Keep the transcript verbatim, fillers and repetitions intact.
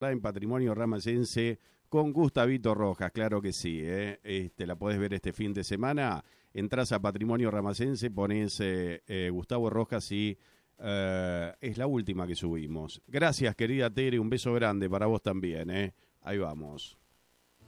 en Patrimonio Ramayense con Gustavito Rojas, claro que sí, ¿eh? Este, la podés ver este fin de semana, entrás a Patrimonio Ramayense, ponés eh, eh, Gustavo Rojas y eh, es la última que subimos. Gracias, querida Tere, un beso grande para vos también, ¿eh? Ahí vamos.